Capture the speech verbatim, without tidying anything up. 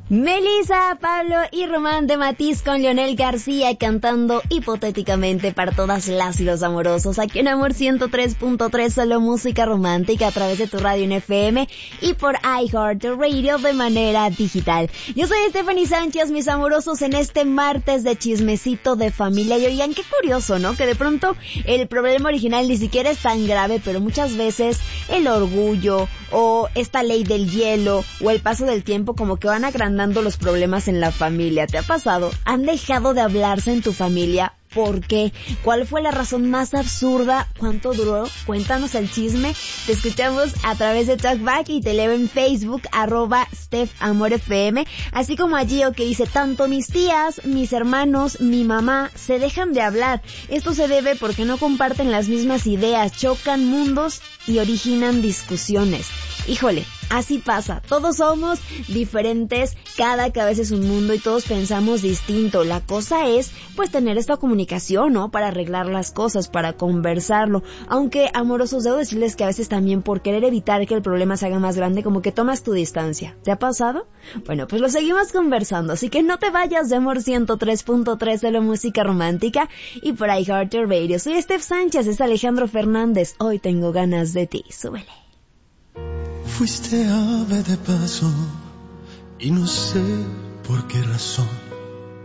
Melissa, Pablo y Román de Matiz con Leonel García cantando hipotéticamente para todas las y los amorosos aquí en Amor ciento tres punto tres, solo música romántica a través de tu radio en F M y por iHeartRadio de manera digital. Yo soy Stephanie Sánchez, mis amorosos, en este martes de chismecito de familia. Y oigan, qué curioso, ¿no? Que de pronto el problema original ni siquiera es tan grave, pero muchas veces el orgullo o esta ley del hielo o el paso del tiempo como que van agrandando los problemas en la familia. ¿Te ha pasado? ¿Han dejado de hablarse en tu familia? ¿Por qué? ¿Cuál fue la razón más absurda? ¿Cuánto duró? Cuéntanos el chisme. Te escuchamos a través de Talkback y te leo en Facebook, arroba StephAmorFM, así como a Gio que dice, tanto mis tías, mis hermanos, mi mamá se dejan de hablar. Esto se debe porque no comparten las mismas ideas, chocan mundos y originan discusiones. Híjole, así pasa. Todos somos diferentes, cada cabeza es un mundo y todos pensamos distinto. La cosa es, pues, tener esta comunicación, ¿no? Para arreglar las cosas, para conversarlo. Aunque, amorosos, debo decirles que a veces también por querer evitar que el problema se haga más grande, como que tomas tu distancia. ¿Te ha pasado? Bueno, pues lo seguimos conversando, así que no te vayas de Amor ciento tres punto tres de la música romántica y por iHeartRadio. Soy Steph Sánchez, es Alejandro Fernández. Hoy tengo ganas de ti. Súbele. Fuiste ave de paso y no sé por qué razón